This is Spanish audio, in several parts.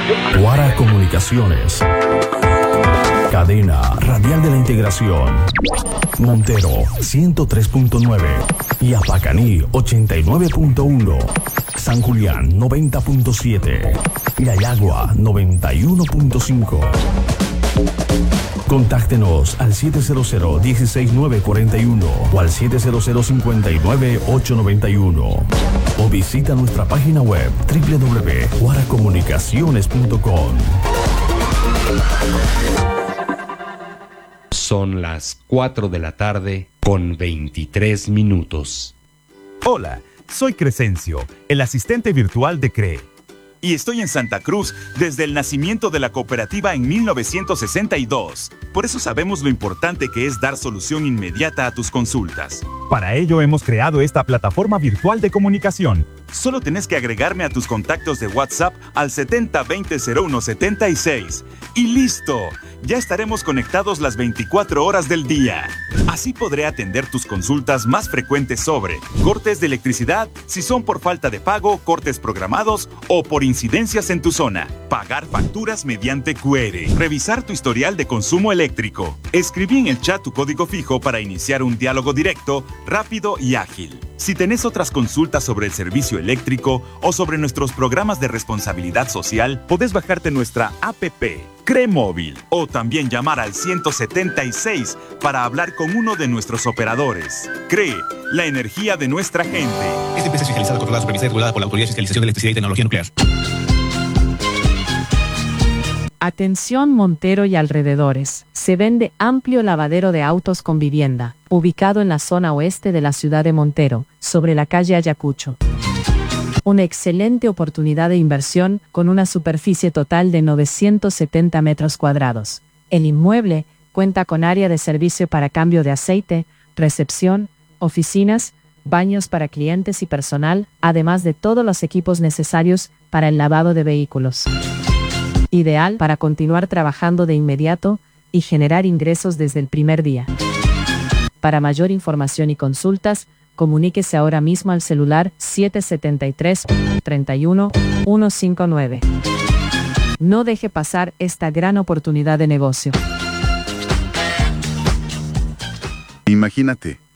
Guara Comunicaciones. Cadena Radial de la Integración. Montero 103.9 y Apacaní 89.1. San Julián 90.7 y Ayagua 91.5. Contáctenos al 700-16941 o al 700-59-891 o visita nuestra página web www.guaracomunicaciones.com. Son las 4 de la tarde con 23 minutos. Hola, soy Crescencio, el asistente virtual de CRE. Y estoy en Santa Cruz desde el nacimiento de la cooperativa en 1962. Por eso sabemos lo importante que es dar solución inmediata a tus consultas. Para ello hemos creado esta plataforma virtual de comunicación. Solo tenés que agregarme a tus contactos de WhatsApp al 7020-0176. ¡Y listo! Ya estaremos conectados las 24 horas del día. Así podré atender tus consultas más frecuentes sobre cortes de electricidad, si son por falta de pago, cortes programados o por incidencias en tu zona. Pagar facturas mediante QR. Revisar tu historial de consumo eléctrico. Escribí en el chat tu código fijo para iniciar un diálogo directo, rápido y ágil. Si tenés otras consultas sobre el servicio eléctrico o sobre nuestros programas de responsabilidad social, podés bajarte nuestra APP, CRE Móvil, o también llamar al 176 para hablar con uno de nuestros operadores. CRE, la energía de nuestra gente. Esta empresa es fiscalizada, controlada, supervisada y regulada por la Autoridad de Fiscalización de Electricidad y Tecnología Nuclear. Atención Montero y alrededores. Se vende amplio lavadero de autos con vivienda, ubicado en la zona oeste de la ciudad de Montero, sobre la calle Ayacucho. Una excelente oportunidad de inversión con una superficie total de 970 metros cuadrados. El inmueble cuenta con área de servicio para cambio de aceite, recepción, oficinas, baños para clientes y personal, además de todos los equipos necesarios para el lavado de vehículos. Ideal para continuar trabajando de inmediato y generar ingresos desde el primer día. Para mayor información y consultas, comuníquese ahora mismo al celular 773-31-159. No deje pasar esta gran oportunidad de negocio. Imagínate,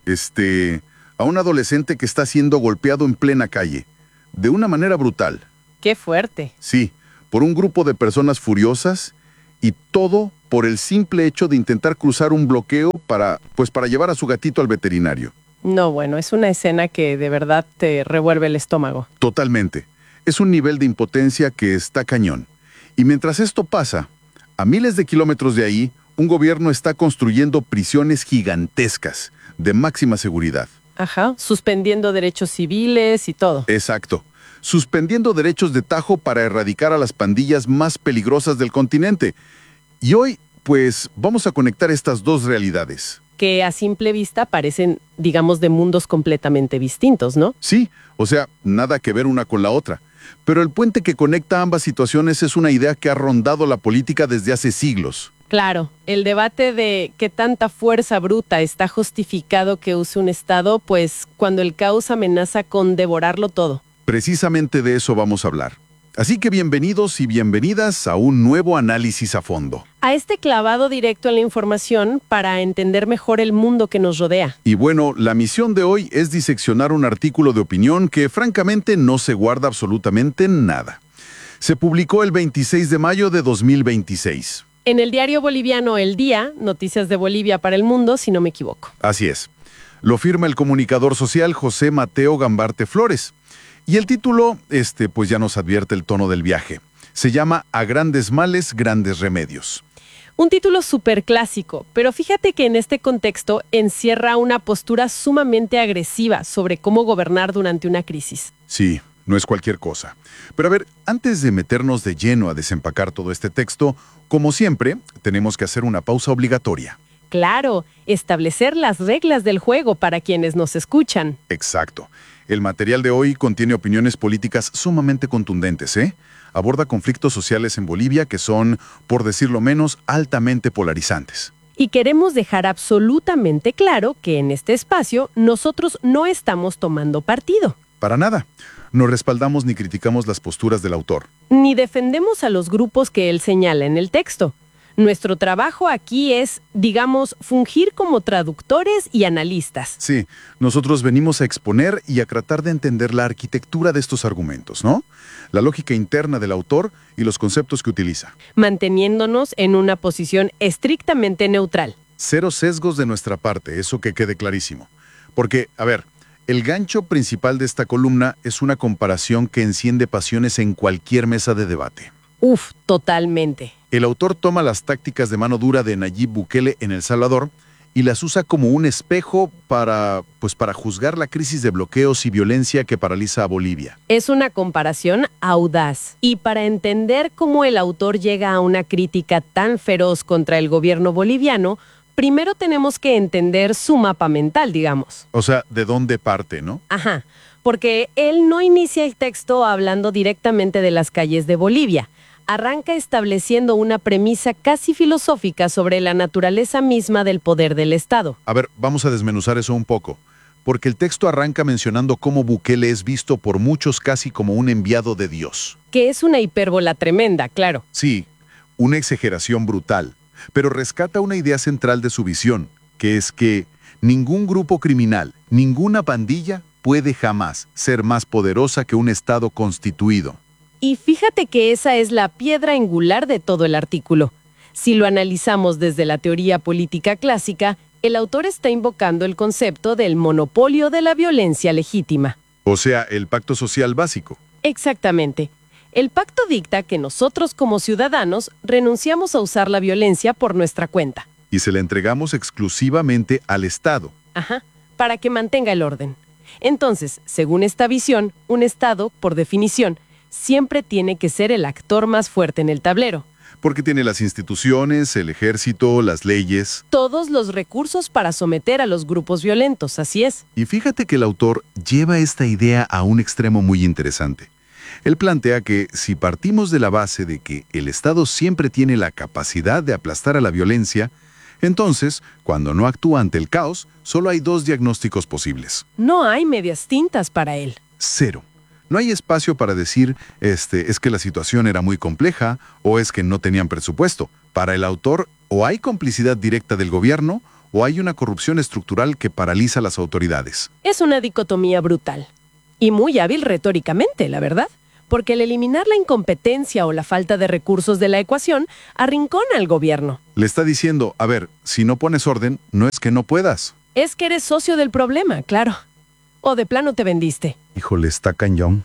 a un adolescente que está siendo golpeado en plena calle, de una manera brutal. ¡Qué fuerte! Sí, por un grupo de personas furiosas y todo por el simple hecho de intentar cruzar un bloqueo para llevar a su gatito al veterinario. No, bueno, es una escena que de verdad te revuelve el estómago. Totalmente. Es un nivel de impotencia que está cañón. Y mientras esto pasa, a miles de kilómetros de ahí, un gobierno está construyendo prisiones gigantescas de máxima seguridad. Ajá, suspendiendo derechos civiles y todo. Exacto. Suspendiendo derechos de tajo para erradicar a las pandillas más peligrosas del continente. Y hoy, vamos a conectar estas dos realidades. Que a simple vista parecen, digamos, de mundos completamente distintos, ¿no? Sí, o sea, nada que ver una con la otra. Pero el puente que conecta ambas situaciones es una idea que ha rondado la política desde hace siglos. Claro, el debate de qué tanta fuerza bruta está justificado que use un Estado, cuando el caos amenaza con devorarlo todo. Precisamente de eso vamos a hablar. Así que bienvenidos y bienvenidas a un nuevo análisis a fondo. A este clavado directo en la información para entender mejor el mundo que nos rodea. Y bueno, la misión de hoy es diseccionar un artículo de opinión que francamente no se guarda absolutamente nada. Se publicó el 26 de mayo de 2026. En el diario boliviano El Día, noticias de Bolivia para el mundo, si no me equivoco. Así es. Lo firma el comunicador social José Mateo Gambarte Flores. Y el título, ya nos advierte el tono del viaje. Se llama A grandes males, grandes remedios. Un título súper clásico, pero fíjate que en este contexto encierra una postura sumamente agresiva sobre cómo gobernar durante una crisis. Sí, no es cualquier cosa. Pero a ver, antes de meternos de lleno a desempacar todo este texto, como siempre, tenemos que hacer una pausa obligatoria. Claro, establecer las reglas del juego para quienes nos escuchan. Exacto. El material de hoy contiene opiniones políticas sumamente contundentes, Aborda conflictos sociales en Bolivia que son, por decirlo menos, altamente polarizantes. Y queremos dejar absolutamente claro que en este espacio nosotros no estamos tomando partido. Para nada. No respaldamos ni criticamos las posturas del autor. Ni defendemos a los grupos que él señala en el texto. Nuestro trabajo aquí es, digamos, fungir como traductores y analistas. Sí, nosotros venimos a exponer y a tratar de entender la arquitectura de estos argumentos, ¿no? La lógica interna del autor y los conceptos que utiliza. Manteniéndonos en una posición estrictamente neutral. Cero sesgos de nuestra parte, eso que quede clarísimo. Porque, a ver, el gancho principal de esta columna es una comparación que enciende pasiones en cualquier mesa de debate. Uf, totalmente. El autor toma las tácticas de mano dura de Nayib Bukele en El Salvador y las usa como un espejo para juzgar la crisis de bloqueos y violencia que paraliza a Bolivia. Es una comparación audaz. Y para entender cómo el autor llega a una crítica tan feroz contra el gobierno boliviano, primero tenemos que entender su mapa mental, digamos. O sea, ¿de dónde parte, no? Ajá, porque él no inicia el texto hablando directamente de las calles de Bolivia. Arranca estableciendo una premisa casi filosófica sobre la naturaleza misma del poder del Estado. A ver, vamos a desmenuzar eso un poco. Porque el texto arranca mencionando cómo Bukele es visto por muchos casi como un enviado de Dios. Que es una hipérbola tremenda, claro. Sí, una exageración brutal. Pero rescata una idea central de su visión, que es que ningún grupo criminal, ninguna pandilla puede jamás ser más poderosa que un Estado constituido. Y fíjate que esa es la piedra angular de todo el artículo. Si lo analizamos desde la teoría política clásica, el autor está invocando el concepto del monopolio de la violencia legítima. O sea, el pacto social básico. Exactamente. El pacto dicta que nosotros como ciudadanos renunciamos a usar la violencia por nuestra cuenta. Y se la entregamos exclusivamente al Estado. Ajá, para que mantenga el orden. Entonces, según esta visión, un Estado, por definición, siempre tiene que ser el actor más fuerte en el tablero. Porque tiene las instituciones, el ejército, las leyes. Todos los recursos para someter a los grupos violentos, así es. Y fíjate que el autor lleva esta idea a un extremo muy interesante. Él plantea que si partimos de la base de que el Estado siempre tiene la capacidad de aplastar a la violencia, entonces, cuando no actúa ante el caos, solo hay dos diagnósticos posibles. No hay medias tintas para él. Cero. No hay espacio para decir, es que la situación era muy compleja o es que no tenían presupuesto. Para el autor, o hay complicidad directa del gobierno o hay una corrupción estructural que paraliza a las autoridades. Es una dicotomía brutal. Y muy hábil retóricamente, la verdad. Porque al eliminar la incompetencia o la falta de recursos de la ecuación, arrincona al gobierno. Le está diciendo, a ver, si no pones orden, no es que no puedas. Es que eres socio del problema, claro. O de plano te vendiste. Híjole, está cañón.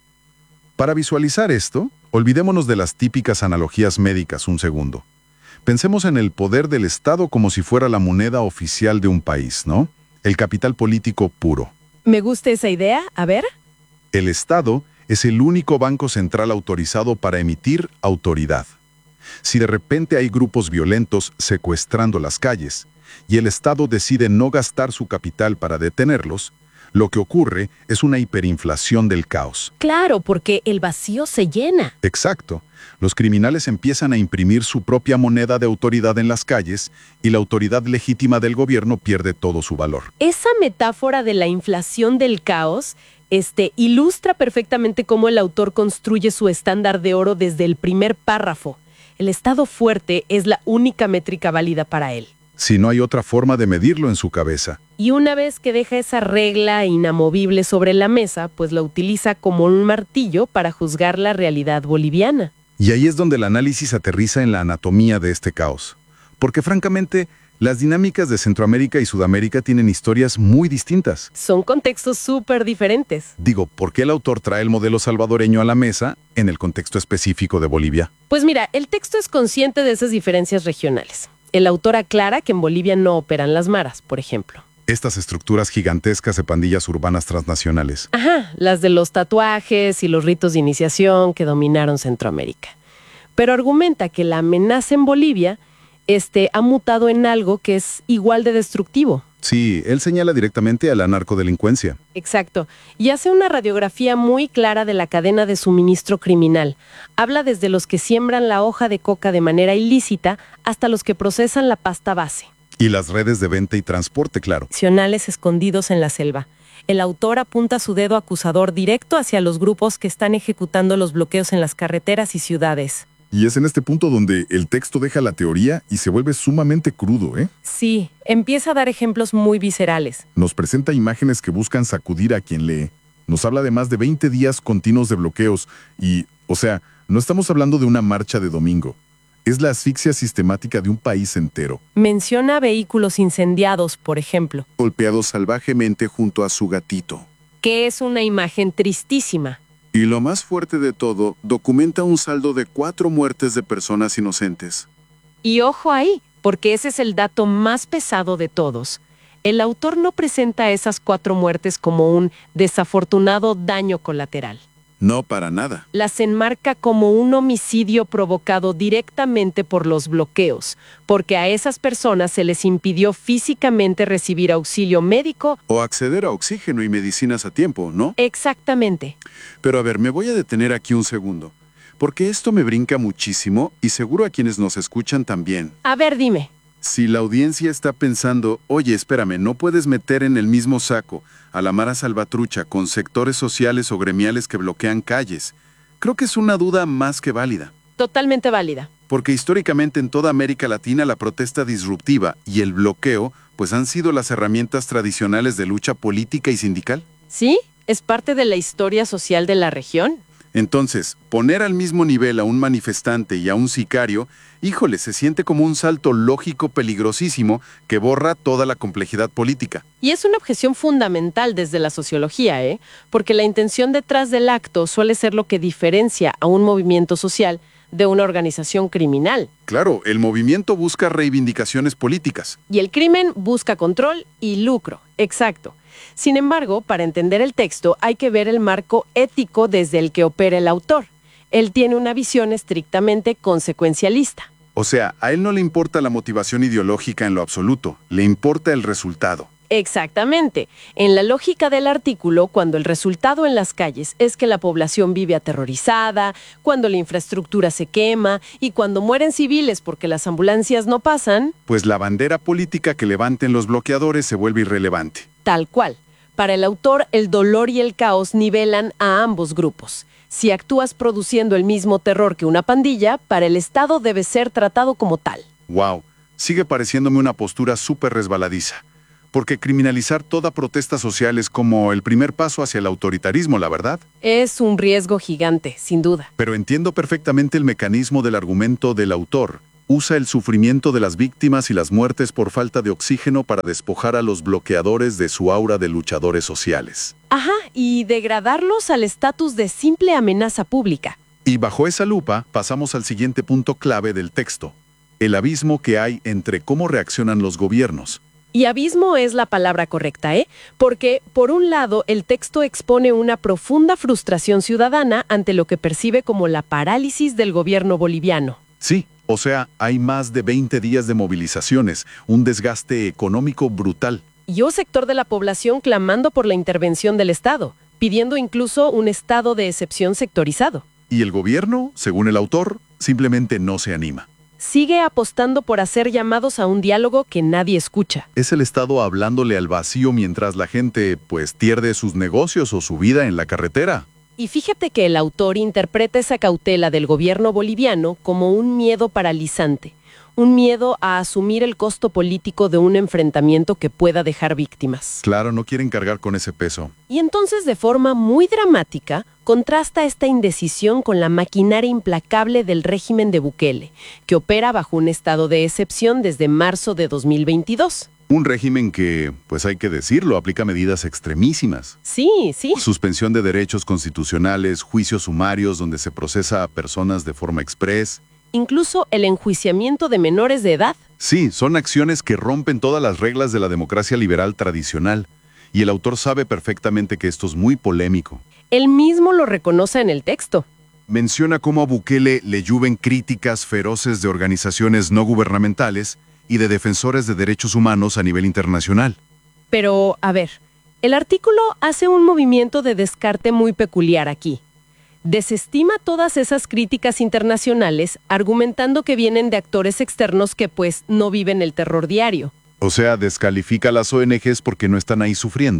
Para visualizar esto, olvidémonos de las típicas analogías médicas un segundo. Pensemos en el poder del Estado como si fuera la moneda oficial de un país, ¿no? El capital político puro. Me gusta esa idea, a ver. El Estado es el único banco central autorizado para emitir autoridad. Si de repente hay grupos violentos secuestrando las calles y el Estado decide no gastar su capital para detenerlos, lo que ocurre es una hiperinflación del caos. Claro, porque el vacío se llena. Exacto. Los criminales empiezan a imprimir su propia moneda de autoridad en las calles y la autoridad legítima del gobierno pierde todo su valor. Esa metáfora de la inflación del caos ilustra perfectamente cómo el autor construye su estándar de oro desde el primer párrafo. El Estado fuerte es la única métrica válida para él. Si no hay otra forma de medirlo en su cabeza. Y una vez que deja esa regla inamovible sobre la mesa, pues la utiliza como un martillo para juzgar la realidad boliviana. Y ahí es donde el análisis aterriza en la anatomía de este caos. Porque francamente, las dinámicas de Centroamérica y Sudamérica tienen historias muy distintas. Son contextos súper diferentes. Digo, ¿por qué el autor trae el modelo salvadoreño a la mesa en el contexto específico de Bolivia? Pues mira, el texto es consciente de esas diferencias regionales. El autor aclara que en Bolivia no operan las maras, por ejemplo. Estas estructuras gigantescas de pandillas urbanas transnacionales. Ajá, las de los tatuajes y los ritos de iniciación que dominaron Centroamérica. Pero argumenta que la amenaza en Bolivia ha mutado en algo que es igual de destructivo. Sí, él señala directamente a la narcodelincuencia. Exacto, y hace una radiografía muy clara de la cadena de suministro criminal. Habla desde los que siembran la hoja de coca de manera ilícita hasta los que procesan la pasta base. Y las redes de venta y transporte, claro. Nacionales escondidos en la selva. El autor apunta su dedo acusador directo hacia los grupos que están ejecutando los bloqueos en las carreteras y ciudades. Y es en este punto donde el texto deja la teoría y se vuelve sumamente crudo, ¿eh? Sí, empieza a dar ejemplos muy viscerales. Nos presenta imágenes que buscan sacudir a quien lee. Nos habla de más de 20 días continuos de bloqueos y, o sea, no estamos hablando de una marcha de domingo. Es la asfixia sistemática de un país entero. Menciona vehículos incendiados, por ejemplo. Golpeados salvajemente junto a su gatito. Que es una imagen tristísima. Y lo más fuerte de todo, documenta un saldo de 4 muertes de personas inocentes. Y ojo ahí, porque ese es el dato más pesado de todos. El autor no presenta esas 4 muertes como un desafortunado daño colateral. No, para nada. Las enmarca como un homicidio provocado directamente por los bloqueos, porque a esas personas se les impidió físicamente recibir auxilio médico. O acceder a oxígeno y medicinas a tiempo, ¿no? Exactamente. Pero a ver, me voy a detener aquí un segundo, porque esto me brinca muchísimo y seguro a quienes nos escuchan también. A ver, dime. Si la audiencia está pensando, oye, espérame, no puedes meter en el mismo saco a la Mara Salvatrucha con sectores sociales o gremiales que bloquean calles, creo que es una duda más que válida. Totalmente válida. Porque históricamente en toda América Latina la protesta disruptiva y el bloqueo pues han sido las herramientas tradicionales de lucha política y sindical. Sí, es parte de la historia social de la región. Entonces, poner al mismo nivel a un manifestante y a un sicario, híjole, se siente como un salto lógico peligrosísimo que borra toda la complejidad política. Y es una objeción fundamental desde la sociología, porque la intención detrás del acto suele ser lo que diferencia a un movimiento social de una organización criminal. Claro, el movimiento busca reivindicaciones políticas. Y el crimen busca control y lucro, exacto. Sin embargo, para entender el texto hay que ver el marco ético desde el que opera el autor. Él tiene una visión estrictamente consecuencialista. O sea, a él no le importa la motivación ideológica en lo absoluto, le importa el resultado. Exactamente. En la lógica del artículo, cuando el resultado en las calles es que la población vive aterrorizada, cuando la infraestructura se quema y cuando mueren civiles porque las ambulancias no pasan, pues la bandera política que levanten los bloqueadores se vuelve irrelevante. Tal cual. Para el autor, el dolor y el caos nivelan a ambos grupos. Si actúas produciendo el mismo terror que una pandilla, para el Estado debe ser tratado como tal. Wow, sigue pareciéndome una postura súper resbaladiza. Porque criminalizar toda protesta social es como el primer paso hacia el autoritarismo, la verdad. Es un riesgo gigante, sin duda. Pero entiendo perfectamente el mecanismo del argumento del autor. Usa el sufrimiento de las víctimas y las muertes por falta de oxígeno para despojar a los bloqueadores de su aura de luchadores sociales. Ajá, y degradarlos al estatus de simple amenaza pública. Y bajo esa lupa pasamos al siguiente punto clave del texto. El abismo que hay entre cómo reaccionan los gobiernos. Y abismo es la palabra correcta, porque, por un lado, el texto expone una profunda frustración ciudadana ante lo que percibe como la parálisis del gobierno boliviano. Sí, o sea, hay más de 20 días de movilizaciones, un desgaste económico brutal. Y un sector de la población clamando por la intervención del Estado, pidiendo incluso un estado de excepción sectorizado. Y el gobierno, según el autor, simplemente no se anima. Sigue apostando por hacer llamados a un diálogo que nadie escucha. Es el Estado hablándole al vacío mientras la gente, pues, pierde sus negocios o su vida en la carretera. Y fíjate que el autor interpreta esa cautela del gobierno boliviano como un miedo paralizante, un miedo a asumir el costo político de un enfrentamiento que pueda dejar víctimas. Claro, no quieren cargar con ese peso. Y entonces, de forma muy dramática, contrasta esta indecisión con la maquinaria implacable del régimen de Bukele, que opera bajo un estado de excepción desde marzo de 2022. Un régimen que, pues hay que decirlo, aplica medidas extremísimas. Sí. Suspensión de derechos constitucionales, juicios sumarios donde se procesa a personas de forma exprés. Incluso el enjuiciamiento de menores de edad. Sí, son acciones que rompen todas las reglas de la democracia liberal tradicional. Y el autor sabe perfectamente que esto es muy polémico. Él mismo lo reconoce en el texto. Menciona cómo a Bukele le llueven críticas feroces de organizaciones no gubernamentales y de defensores de derechos humanos a nivel internacional. Pero, a ver, el artículo hace un movimiento de descarte muy peculiar aquí. Desestima todas esas críticas internacionales, argumentando que vienen de actores externos que, pues, no viven el terror diario. O sea, descalifica a las ONGs porque no están ahí sufriendo.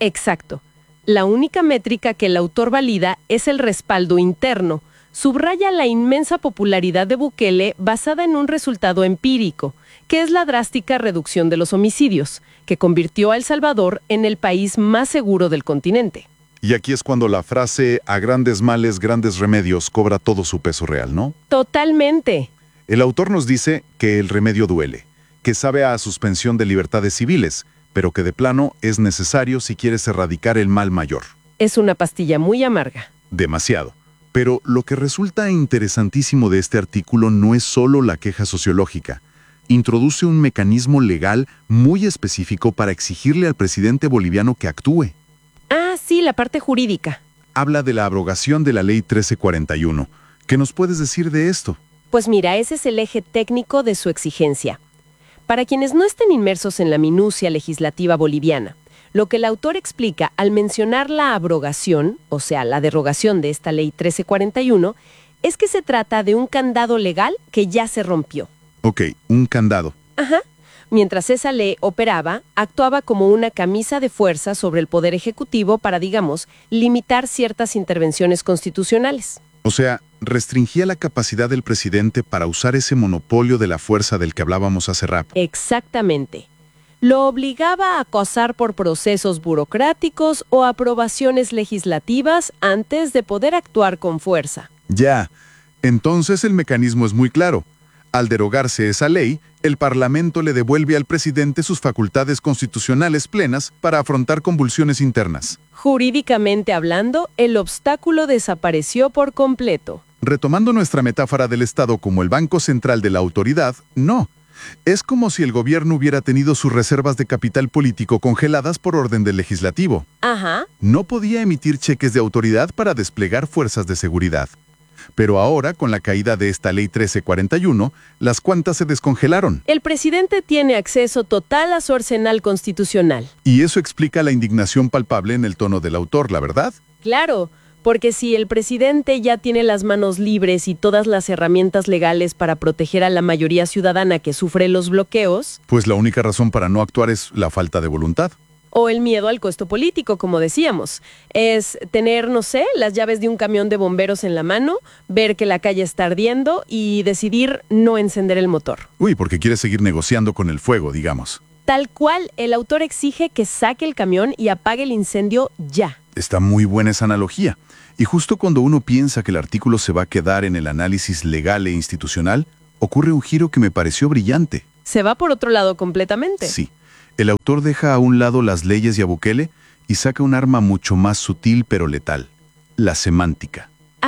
Exacto. La única métrica que el autor valida es el respaldo interno. Subraya la inmensa popularidad de Bukele basada en un resultado empírico, que es la drástica reducción de los homicidios, que convirtió a El Salvador en el país más seguro del continente. Y aquí es cuando la frase "a grandes males, grandes remedios" cobra todo su peso real, ¿no? Totalmente. El autor nos dice que el remedio duele, que sabe a suspensión de libertades civiles, pero que de plano es necesario si quieres erradicar el mal mayor. Es una pastilla muy amarga. Demasiado. Pero lo que resulta interesantísimo de este artículo no es solo la queja sociológica. Introduce un mecanismo legal muy específico para exigirle al presidente boliviano que actúe. Ah, sí, la parte jurídica. Habla de la abrogación de la Ley 1341. ¿Qué nos puedes decir de esto? Pues mira, ese es el eje técnico de su exigencia. Para quienes no estén inmersos en la minucia legislativa boliviana, lo que el autor explica al mencionar la abrogación, o sea, la derogación de esta Ley 1341, es que se trata de un candado legal que ya se rompió. Ok, un candado. Ajá. Mientras esa ley operaba, actuaba como una camisa de fuerza sobre el Poder Ejecutivo para, digamos, limitar ciertas intervenciones constitucionales. O sea, restringía la capacidad del presidente para usar ese monopolio de la fuerza del que hablábamos hace rato. Exactamente. Lo obligaba a acosar por procesos burocráticos o aprobaciones legislativas antes de poder actuar con fuerza. Ya. Entonces el mecanismo es muy claro. Al derogarse esa ley, el Parlamento le devuelve al presidente sus facultades constitucionales plenas para afrontar convulsiones internas. Jurídicamente hablando, el obstáculo desapareció por completo. Retomando nuestra metáfora del Estado como el banco central de la autoridad, no. Es como si el gobierno hubiera tenido sus reservas de capital político congeladas por orden del legislativo. Ajá. No podía emitir cheques de autoridad para desplegar fuerzas de seguridad. Pero ahora, con la caída de esta Ley 1341, las cuentas se descongelaron. El presidente tiene acceso total a su arsenal constitucional. Y eso explica la indignación palpable en el tono del autor, ¿la verdad? Claro, porque si el presidente ya tiene las manos libres y todas las herramientas legales para proteger a la mayoría ciudadana que sufre los bloqueos... Pues la única razón para no actuar es la falta de voluntad. O el miedo al costo político, como decíamos. Es tener, no sé, las llaves de un camión de bomberos en la mano, ver que la calle está ardiendo y decidir no encender el motor. Uy, porque quiere seguir negociando con el fuego, digamos. Tal cual, el autor exige que saque el camión y apague el incendio ya. Está muy buena esa analogía. Y justo cuando uno piensa que el artículo se va a quedar en el análisis legal e institucional, ocurre un giro que me pareció brillante. ¿Se va por otro lado completamente? Sí. El autor deja a un lado las leyes y a Bukele y saca un arma mucho más sutil pero letal, la semántica.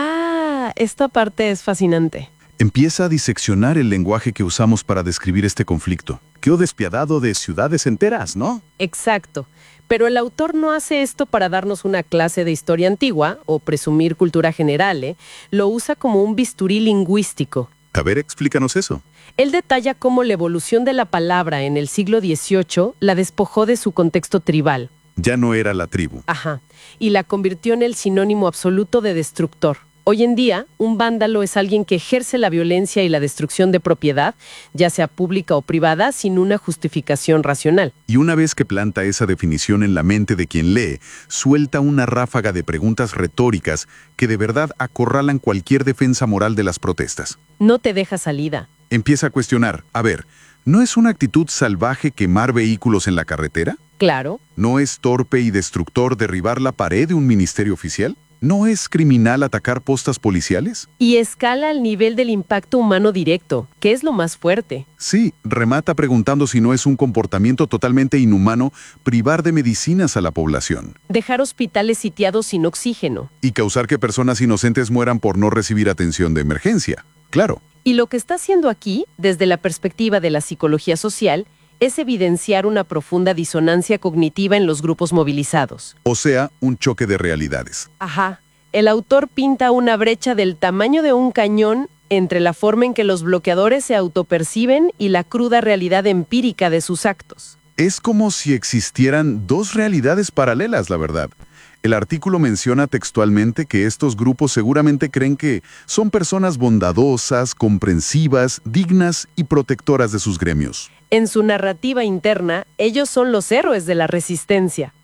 Ah, esta parte es fascinante. Empieza a diseccionar el lenguaje que usamos para describir este conflicto. Quedó despiadado de ciudades enteras, ¿no? Exacto. Pero el autor no hace esto para darnos una clase de historia antigua o presumir cultura general, ¿eh? Lo usa como un bisturí lingüístico. A ver, explícanos eso. Él detalla cómo la evolución de la palabra en el siglo XVIII la despojó de su contexto tribal. Ya no era la tribu. Ajá. Y la convirtió en el sinónimo absoluto de destructor. Hoy en día, un vándalo es alguien que ejerce la violencia y la destrucción de propiedad, ya sea pública o privada, sin una justificación racional. Y una vez que planta esa definición en la mente de quien lee, suelta una ráfaga de preguntas retóricas que de verdad acorralan cualquier defensa moral de las protestas. No te deja salida. Empieza a cuestionar, a ver, ¿no es una actitud salvaje quemar vehículos en la carretera? Claro. ¿No es torpe y destructor derribar la pared de un ministerio oficial? ¿No es criminal atacar postas policiales? Y escala al nivel del impacto humano directo, que es lo más fuerte. Sí, remata preguntando si no es un comportamiento totalmente inhumano privar de medicinas a la población. Dejar hospitales sitiados sin oxígeno. Y causar que personas inocentes mueran por no recibir atención de emergencia. Claro. Y lo que está haciendo aquí, desde la perspectiva de la psicología social, es evidenciar una profunda disonancia cognitiva en los grupos movilizados. O sea, un choque de realidades. Ajá. El autor pinta una brecha del tamaño de un cañón entre la forma en que los bloqueadores se autoperciben y la cruda realidad empírica de sus actos. Es como si existieran dos realidades paralelas, la verdad. El artículo menciona textualmente que estos grupos seguramente creen que son personas bondadosas, comprensivas, dignas y protectoras de sus gremios. En su narrativa interna, ellos son los héroes de la resistencia.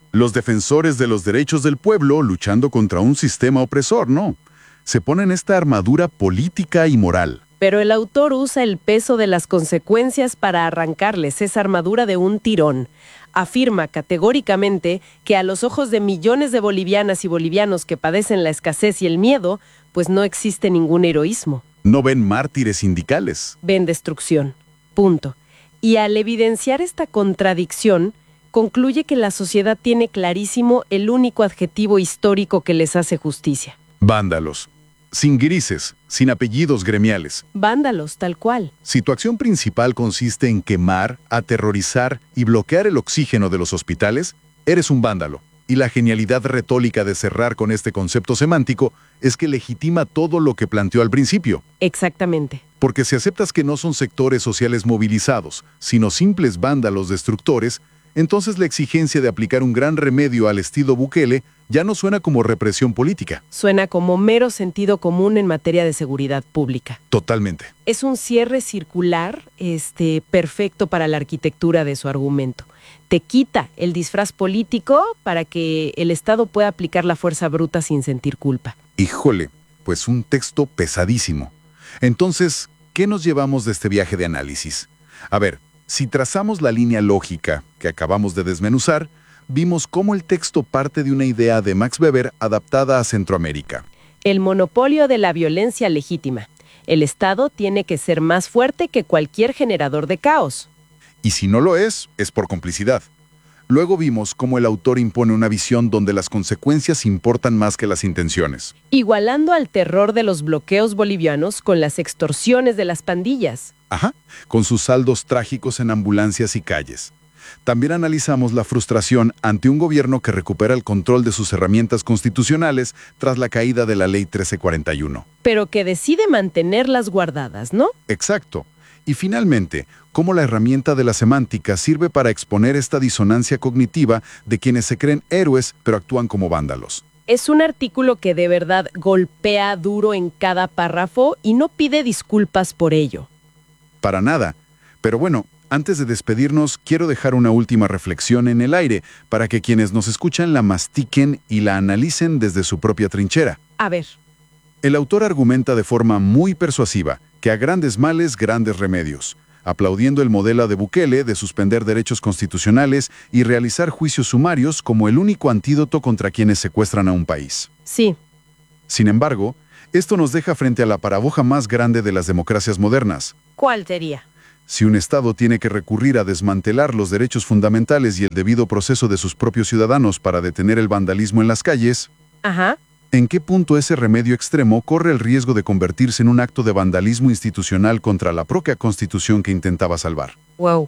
Los defensores de los derechos del pueblo luchando contra un sistema opresor, ¿no? Se ponen esta armadura política y moral. Pero el autor usa el peso de las consecuencias para arrancarles esa armadura de un tirón. Afirma categóricamente que a los ojos de millones de bolivianas y bolivianos que padecen la escasez y el miedo, pues no existe ningún heroísmo. No ven mártires sindicales. Ven destrucción. Punto. Y al evidenciar esta contradicción, concluye que la sociedad tiene clarísimo el único adjetivo histórico que les hace justicia. Vándalos. Sin grises, sin apellidos gremiales. Vándalos, tal cual. Si tu acción principal consiste en quemar, aterrorizar y bloquear el oxígeno de los hospitales, eres un vándalo. Y la genialidad retórica de cerrar con este concepto semántico es que legitima todo lo que planteó al principio. Exactamente. Porque si aceptas que no son sectores sociales movilizados, sino simples vándalos destructores, entonces la exigencia de aplicar un gran remedio al estilo Bukele ya no suena como represión política. Suena como mero sentido común en materia de seguridad pública. Totalmente. Es un cierre circular, perfecto para la arquitectura de su argumento. Te quita el disfraz político para que el Estado pueda aplicar la fuerza bruta sin sentir culpa. Híjole, pues un texto pesadísimo. Entonces, ¿qué nos llevamos de este viaje de análisis? A ver, si trazamos la línea lógica que acabamos de desmenuzar, vimos cómo el texto parte de una idea de Max Weber adaptada a Centroamérica. El monopolio de la violencia legítima. El Estado tiene que ser más fuerte que cualquier generador de caos. Y si no lo es por complicidad. Luego vimos cómo el autor impone una visión donde las consecuencias importan más que las intenciones. Igualando al terror de los bloqueos bolivianos con las extorsiones de las pandillas. Ajá, con sus saldos trágicos en ambulancias y calles. También analizamos la frustración ante un gobierno que recupera el control de sus herramientas constitucionales tras la caída de la Ley 1341. Pero que decide mantenerlas guardadas, ¿no? Exacto. Y finalmente, cómo la herramienta de la semántica sirve para exponer esta disonancia cognitiva de quienes se creen héroes pero actúan como vándalos. Es un artículo que de verdad golpea duro en cada párrafo y no pide disculpas por ello. Para nada. Pero bueno, antes de despedirnos, quiero dejar una última reflexión en el aire para que quienes nos escuchan la mastiquen y la analicen desde su propia trinchera. A ver. El autor argumenta de forma muy persuasiva que a grandes males, grandes remedios, aplaudiendo el modelo de Bukele de suspender derechos constitucionales y realizar juicios sumarios como el único antídoto contra quienes secuestran a un país. Sí. Sin embargo, esto nos deja frente a la paradoja más grande de las democracias modernas. ¿Cuál sería? Si un Estado tiene que recurrir a desmantelar los derechos fundamentales y el debido proceso de sus propios ciudadanos para detener el vandalismo en las calles, Ajá. ¿en qué punto ese remedio extremo corre el riesgo de convertirse en un acto de vandalismo institucional contra la propia Constitución que intentaba salvar? Wow,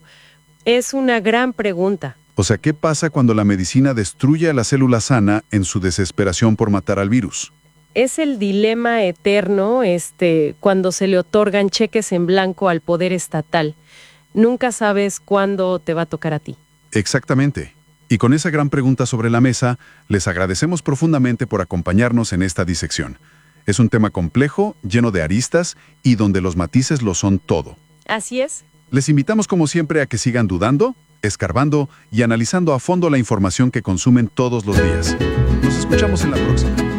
es una gran pregunta. O sea, ¿qué pasa cuando la medicina destruye a la célula sana en su desesperación por matar al virus? Es el dilema eterno, cuando se le otorgan cheques en blanco al poder estatal. Nunca sabes cuándo te va a tocar a ti. Exactamente. Y con esa gran pregunta sobre la mesa, les agradecemos profundamente por acompañarnos en esta disección. Es un tema complejo, lleno de aristas y donde los matices lo son todo. Así es. Les invitamos como siempre a que sigan dudando, escarbando y analizando a fondo la información que consumen todos los días. Nos escuchamos en la próxima.